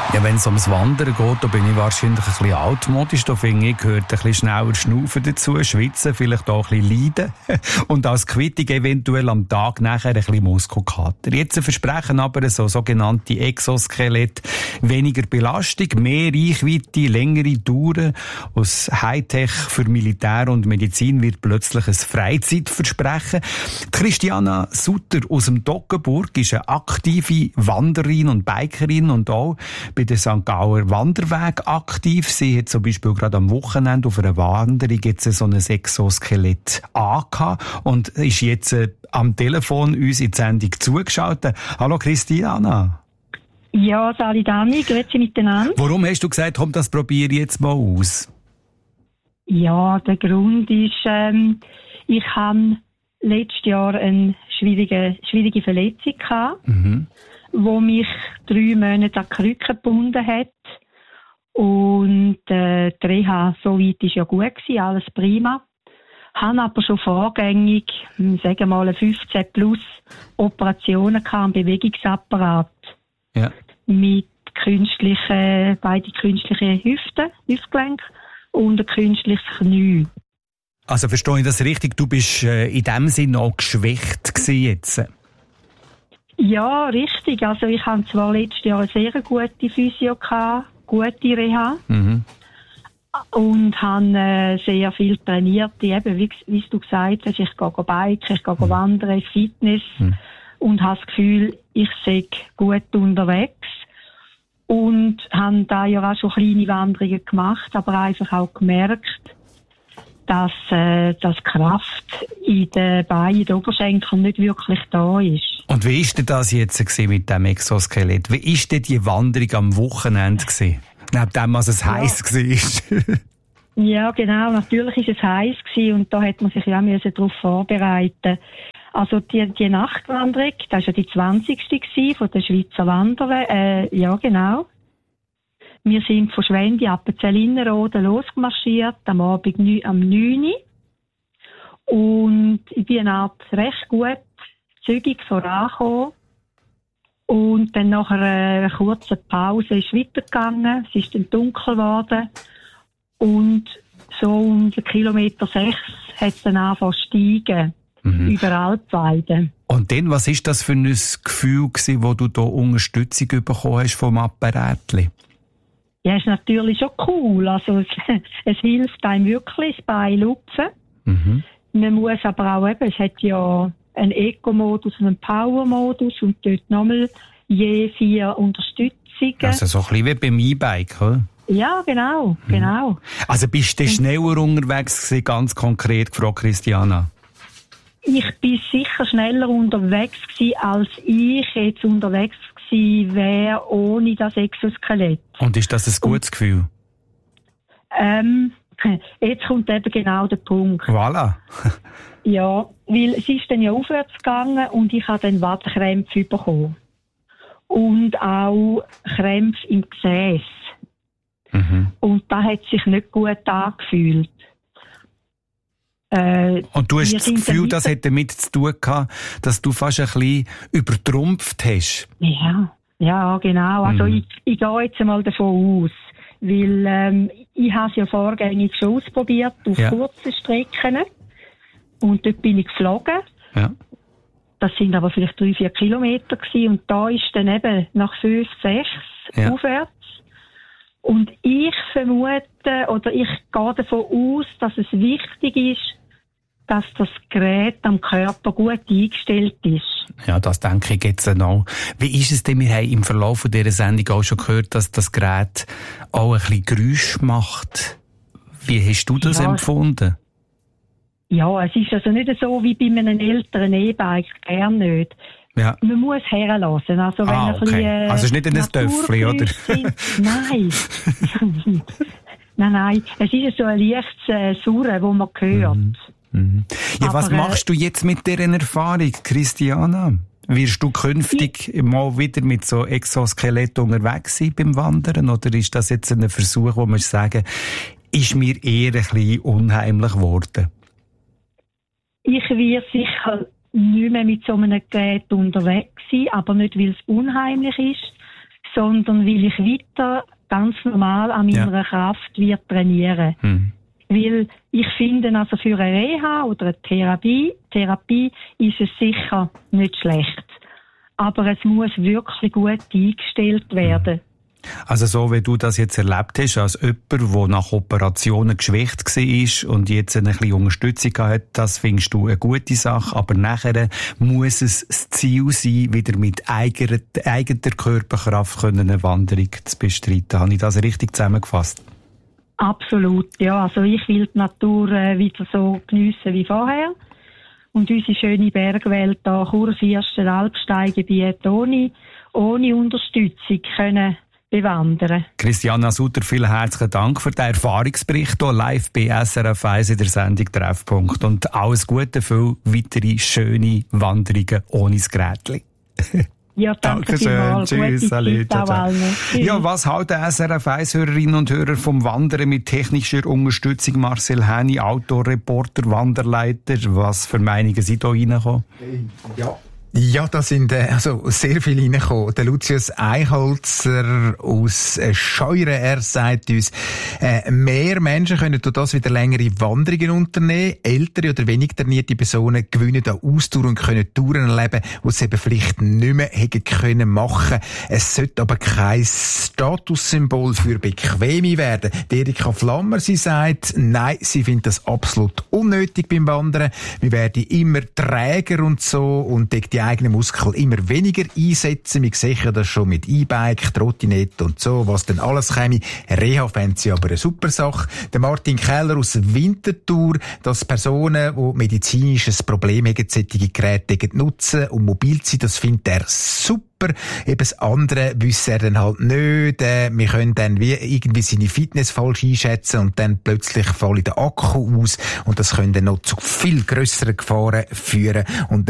Ja, wenn es ums Wandern geht, da bin ich wahrscheinlich ein bisschen altmodisch. Da finde ich, gehört ein bisschen schneller Schnaufen dazu, schwitzen, vielleicht auch ein bisschen leiden. Und als Quittung eventuell am Tag nachher ein bisschen Muskelkater. Jetzt versprechen aber so sogenannte Exoskelett weniger Belastung, mehr Reichweite, längere Touren. Aus Hightech für Militär und Medizin wird plötzlich ein Freizeitversprechen. Christiana Sutter aus dem Toggenburg ist eine aktive Wanderin und Bikerin und auch bei den St. Gauer Wanderweg aktiv. Sie hat zum Beispiel gerade am Wochenende auf einer Wanderung jetzt so ein Exoskelett angehabt und ist jetzt am Telefon uns in die Sendung zugeschaltet. Hallo Christiana. Ja, Sali Dani, grüezi miteinander. Warum hast du gesagt, komm, das probiere ich jetzt mal aus? Ja, der Grund ist, ich hatte letztes Jahr eine schwierige Verletzung gehabt, wo mich 3 Monate an die Krücke gebunden hat. Und die Reha soweit war ja gut gewesen, alles prima. Habe aber schon vorgängig, sagen wir mal, 15 plus Operationen gehabt am Bewegungsapparat. Ja. Mit beide künstliche Hüftgelenke und ein künstliches Knie. Also verstehe ich das richtig? Du bist in dem Sinne auch geschwächt gewesen jetzt? Ja, richtig. Also ich hatte zwar letztes Jahr eine sehr gute Physio gehabt, gute Reha. Und habe sehr viel trainiert. Eben, wie du gesagt hast, ich gehe biken, ich gehe wandern, Fitness. Und habe das Gefühl, ich sei gut unterwegs. Und habe da ja auch schon kleine Wanderungen gemacht, aber einfach auch gemerkt, dass Kraft in den Beinen, in den Oberschenkeln nicht wirklich da ist. Und wie war denn das jetzt mit dem Exoskelett? Wie war denn die Wanderung am Wochenende gewesen? Neben dem, was es heiß war. Ja, genau. Natürlich war es heiß gewesen und da hat man sich ja darauf vorbereiten. Also die Nachtwanderung, das war ja die 20. von der Schweizer Wanderweg. Ja, genau. Wir sind von Schwendi ab Zellinerode losgemarschiert, am Abend am 9 Uhr. Und ich bin recht gut zügig vorangekommen. Und dann nach einer kurzen Pause ist es weitergegangen. Es ist dann dunkel geworden. Und so um Kilometer 6 hat es dann angefangen zu steigen. Über Alpweiden. Und dann, was war das für ein Gefühl gewesen, wo du da Unterstützung bekommen hast vom Apparatli? Ja, ist natürlich schon cool. Also es hilft einem wirklich, das Bein lupfen. Man muss aber auch eben, es hat ja einen Eco-Modus und einen Power-Modus und dort nochmal je 4 Unterstützungen. Also so ein bisschen wie beim E-Bike, oder? Ja, genau. Also bist du schneller unterwegs gewesen, ganz konkret gefragt, Christiana? Ich bin sicher schneller unterwegs gewesen, als ich jetzt unterwegs gewesen wäre ohne das Exoskelett. Und ist das ein gutes Gefühl? Jetzt kommt eben genau der Punkt. Voilà. Ja, weil es ist dann ja aufwärts gegangen und ich habe dann Wadenkrämpfe bekommen. Und auch Krämpfe im Gesäß. Und das hat sich nicht gut angefühlt. Und du hast das Gefühl, das hat damit zu tun gehabt, dass du fast ein bisschen übertrumpft hast? Ja, genau. Also ich gehe jetzt einmal davon aus, weil ich habe es ja vorgängig schon ausprobiert auf kurzen Strecken und dort bin ich geflogen. Ja. Das sind aber vielleicht 3-4 Kilometer gewesen und da ist dann eben nach 5-6 aufwärts. Und ich vermute, oder ich gehe davon aus, dass es wichtig ist, dass das Gerät am Körper gut eingestellt ist. Ja, das denke ich jetzt auch. Wie ist es denn? Wir haben im Verlauf dieser Sendung auch schon gehört, dass das Gerät auch ein bisschen Geräusch macht. Wie hast du das empfunden? Ja, es ist also nicht so wie bei einem älteren E-Bike, gern nicht. Ja. Man muss herlassen. Also, wenn ein bisschen, also es ist nicht ein Töffli, oder? Nein. Nein. Es ist so ein leichtes Surren, das man hört. Ja, was machst du jetzt mit dieser Erfahrung, Christiana? Wirst du künftig mal wieder mit so Exoskelett unterwegs sein beim Wandern? Oder ist das jetzt ein Versuch, wo man sagen, ist mir eher ein bisschen unheimlich geworden? Ich werde sicher nicht mehr mit so einem Gerät unterwegs sein, aber nicht, weil es unheimlich ist, sondern weil ich weiter ganz normal an meiner Kraft wird trainieren. Weil ich finde, also für eine Reha oder eine Therapie ist es sicher nicht schlecht. Aber es muss wirklich gut eingestellt werden. Also so wie du das jetzt erlebt hast, als jemand, der nach Operationen geschwächt war und jetzt eine bisschen Unterstützung hat, das findest du eine gute Sache, aber nachher muss es das Ziel sein, wieder mit eigener Körperkraft eine Wanderung zu bestreiten. Habe ich das richtig zusammengefasst? Absolut, ja. Also ich will die Natur wieder so geniessen wie vorher. Und unsere schöne Bergwelt hier, Kurfürsten, Alpsteingebiet, ohne Unterstützung können bewandern. Christiana Sutter, vielen herzlichen Dank für den Erfahrungsbericht hier live bei SRF 1 in der Sendung Treffpunkt. Und alles Gute für weitere schöne Wanderungen ohne das Gerätchen. Ja, danke vielmals. Tschüss, ja, was halten SRF 1-Hörerinnen und Hörer vom Wandern mit technischer Unterstützung? Marcel Häni, Outdoor-Reporter, Wanderleiter. Was für Meinungen sind da reingekommen? Ja, da sind sehr viele reingekommen. Der Lucius Eichholzer aus Scheuren, er sagt uns, mehr Menschen können durch das wieder längere Wanderungen unternehmen. Ältere oder wenig trainierte Personen gewinnen da Ausdauer und können Touren erleben, die sie eben vielleicht nicht mehr hätten können machen. Es sollte aber kein Statussymbol für Bequeme werden. Erika Flammer, sie sagt, nein, sie findet das absolut unnötig beim Wandern. Wir werden immer träger und so und die eigenen Muskeln immer weniger einsetzen. Wir sehen das schon mit E-Bike, Trottinette und so, was denn alles käme. Reha fände sie aber eine super Sache. Der Martin Keller aus Winterthur, dass Personen, die medizinisches Problem haben, solche Geräte nutzen und mobil sind, das findet er super. Eben das andere wüsste er dann halt nicht. Wir können dann wie irgendwie seine Fitness falsch einschätzen und dann plötzlich fällt der Akku aus und das könnte dann noch zu viel grösseren Gefahren führen. Und